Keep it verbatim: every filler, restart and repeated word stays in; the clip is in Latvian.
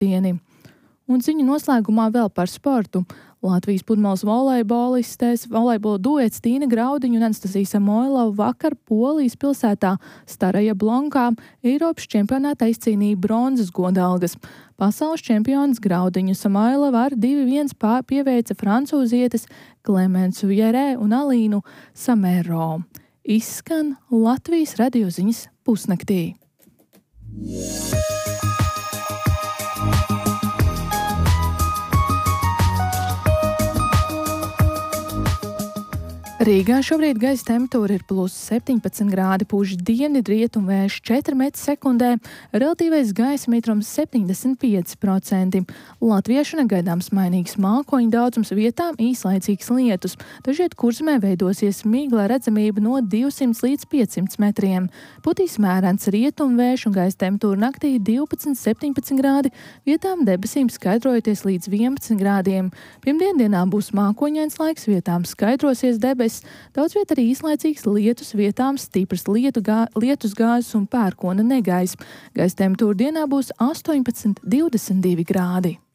dieni. Un ziņu noslēgumā vēl par sportu. Latvijas pludmales volejbolistes, volejbola duets Tīna Graudiņa un Anastasija Samoilova vakar Polijas pilsētā Staraja Blonkā Eiropas čempionātā izcīnīja bronzas godalgas. Pasaules čempionas Graudiņu Samoilova ar divi viens pieveica francūzietes Klemensu Vierē un Alīnu Samero. Izskan Latvijas radio ziņas pusnaktī. Rīgā šobrīd gaisa temperatūra ir plus septiņpadsmit grādi, pūš dienvidrietumu vējš četri metri sekundē, relatīvais gaisa mitrums septiņdesmit pieci procenti. Latvijā negaidāms mainīgs mākoņu daudzums, vietām īslaicīgs lietus. Dažviet Kurzemē veidosies migla redzamība no divsimt līdz piecsimt metriem. Putīs mērens rietumu vējš un gaisa temperatūra naktī divpadsmit septiņpadsmit grādi, vietām debesīm skaidrojoties līdz vienpadsmit grādiem. Pirmdiendienā būs mākoņains laiks, vietām skaidrosies debesis. Daudz viet arī īslaicīgs lietus, vietām stipras lietu gā, lietus gāzes un pērkona negaiss. Gaisa temperatūra dienā būs astoņpadsmit līdz divdesmit divi grādi.